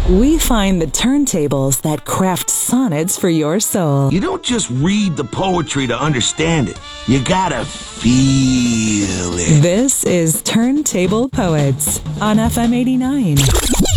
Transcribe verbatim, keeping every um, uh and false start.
We find the turntables that craft sonnets for your soul. You don't just read the poetry to understand it. You gotta feel it. This is Turntable Poets on F M eighty-nine.